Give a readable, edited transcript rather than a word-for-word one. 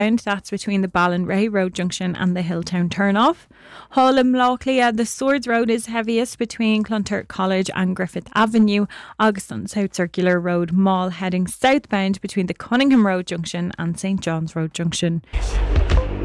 That's between the Ballinray Road junction and the Hilltown turnoff. Hull and Loughlea, the Swords Road is heaviest between Clontarf College and Griffith Avenue. August on South Circular Road Mall heading southbound between the Cunningham Road junction and St John's Road junction.